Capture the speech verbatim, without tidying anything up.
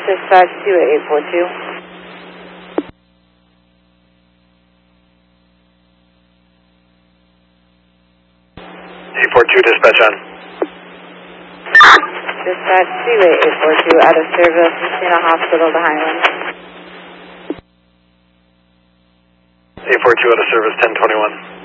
Dispatch two eight four two. eight four two, dispatch on. Dispatch two eight four two, out of service, Messina Hospital to Highland. eight four two, out of service, ten twenty-one.